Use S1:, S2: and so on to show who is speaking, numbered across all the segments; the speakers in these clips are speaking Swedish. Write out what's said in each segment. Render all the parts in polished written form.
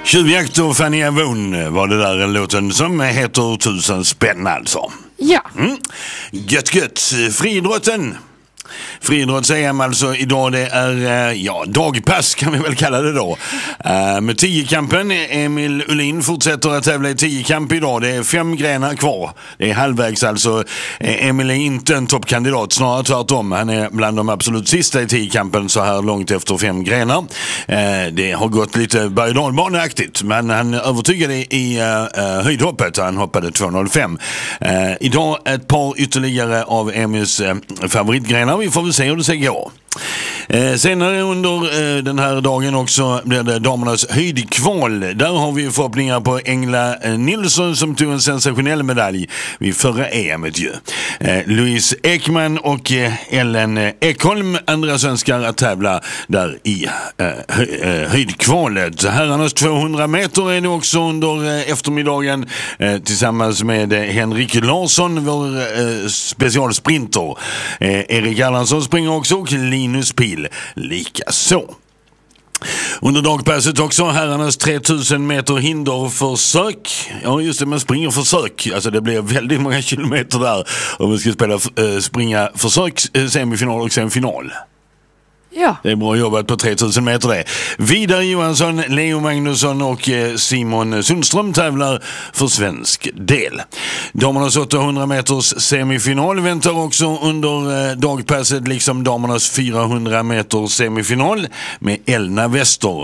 S1: Tjuvjakt och Fanny Avon var det där en låten som heter 1000 spänn alltså.
S2: Ja.
S1: Gött. Friidrotten. Friidrotts-EM alltså idag, det är dagpass kan vi väl kalla det då. Med 10-kampen, Emil Ullin fortsätter att tävla i 10-kamp idag. Det är 5 grenar kvar. Det är halvvägs alltså. Emil är inte en toppkandidat, snarare tvärtom. Han är bland de absolut sista i 10-kampen så här långt efter 5 grenar. Det har gått lite berg- och dalbaneaktigt, men han övertygade i höjdhoppet. Han hoppade 2,05. Idag ett par ytterligare av Emils favoritgrenar. Vi får väl se hur det ska gå. Senare under den här dagen också blir det damernas höjdkval. Där har vi förhoppningar på Engla Nilsson som tog en sensationell medalj vid förra EMet ju. Louise Ekman och Ellen Ekholm, andra svenskar att tävla där i höjdkvalet. Herrarnas 200 meter är det också under eftermiddagen tillsammans med Henrik Larsson, vår specialsprinter. Erik Allansson springer också och Linus Pil lika så. Under dagpasset också herrarnas 3000 meter hinderförsök. Ja just det, man springer försök. Alltså det blir väldigt många kilometer där om vi ska springa försök, semifinal och sen final.
S2: Ja.
S1: Det är bra jobbat på 3000 meter det. Vidar Johansson, Leo Magnusson och Simon Sundström tävlar för svensk del. Damernas 800 meters semifinal väntar också under dagpasset, liksom damernas 400 meters semifinal med Elna Wester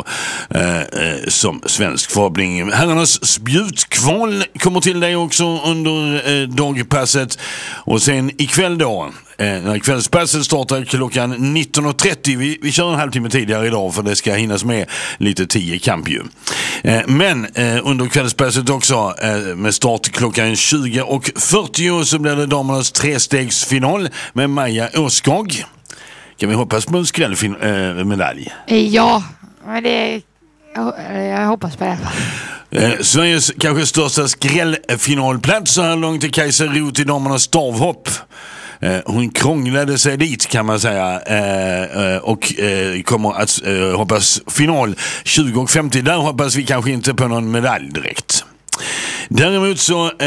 S1: som svensk förhoppning. Herrarnas spjutkval kommer till dig också under dagpasset. Och sen ikväll då, när kvällspasset startar klockan 19.30. Vi kör en halvtimme tidigare idag för det ska hinnas med lite 10 kamp ju. Men under kvällspasset också med start klockan 20.40 så blir det damernas 3-stegsfinal med Maja Åskog. Kan vi hoppas på en skrällmedalj?
S2: Ja, men jag hoppas på det.
S1: Sveriges kanske största skrällfinalplats så här långt till Kajsa Roth i damernas stavhopp. Hon krånglade sig dit kan man säga och kommer att hoppas final 20.50. Där hoppas vi kanske inte på någon medalj direkt. Däremot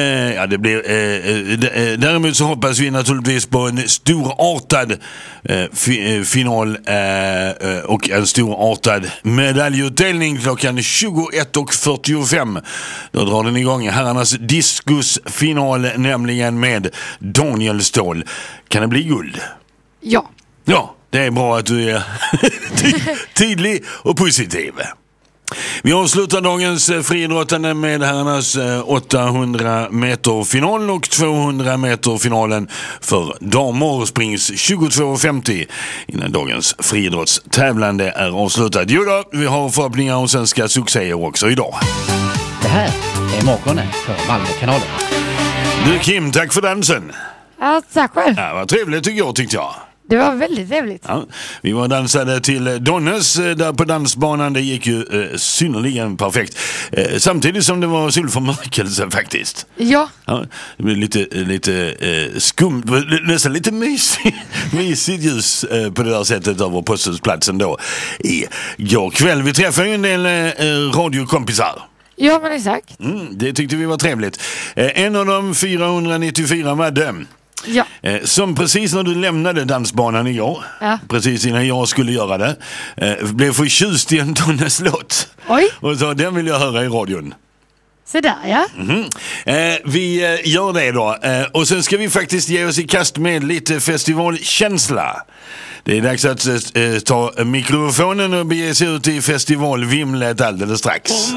S1: så hoppas vi naturligtvis på en storartad final och en storartad medaljutdelning klockan 21.45. Då drar den igång herrarnas diskusfinal, nämligen med Daniel Ståhl. Kan det bli guld?
S2: Ja.
S1: Ja, det är bra att du är tydlig och positiv. Vi avslutar dagens friidrottande med herrarnas 800 meter final och 200 meter finalen för damer springs 22.50 innan dagens friidrottstävlande är avslutat. Jo då, vi har förhoppningar om svenska succéer också idag.
S3: Det här är morgonen för Malmökanalen.
S1: Du Kim, tack för dansen.
S2: Ja, tack själv.
S1: Ja, vad trevligt tyckte jag.
S2: Det var väldigt trevligt.
S1: Ja, vi var dansade till Donnes där på dansbanan. Det gick ju synnerligen perfekt. Samtidigt som det var solförmörkelse faktiskt.
S2: Ja.
S1: Ja, det blev lite skumt, nästan lite mysigt ljus på det där sättet över Posthusplatsen då igår kväll. Vi träffade ju en del radiokompisar.
S2: Ja, men exakt.
S1: Det tyckte vi var trevligt. En av dem 494 Madde.
S2: Ja.
S1: Som precis när du lämnade dansbanan igår, precis innan jag skulle göra det, blev förtjust i en Donnes-låt.
S2: Oj.
S1: Och så den vill jag höra i radion.
S2: Så där, ja.
S1: Vi gör det då. Och sen ska vi faktiskt ge oss i kast med lite festivalkänsla. Det är dags att ta mikrofonen och bege sig ut i festivalvimlet alldeles strax.